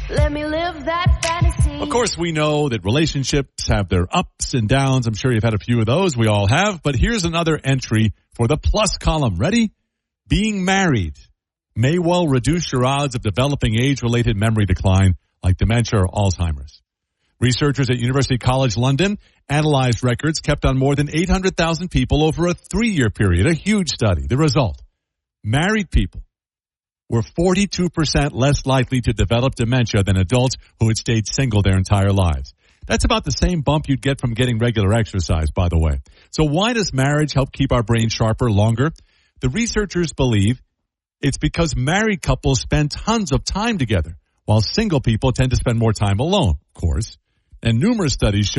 Let me live that fantasy. Of course, we know that relationships have their ups and downs. I'm sure you've had a few of those. We all have. But here's another entry for the plus column. Ready? Being married may well reduce your odds of developing age-related memory decline like dementia or Alzheimer's. Researchers at University College London analyzed records kept on more than 800,000 people over a 3-year period, a huge study. The result, married people were 42% less likely to develop dementia than adults who had stayed single their entire lives. That's about the same bump you'd get from getting regular exercise, by the way. So why does marriage help keep our brain sharper longer? The researchers believe it's because married couples spend tons of time together, while single people tend to spend more time alone, of course. And numerous studies show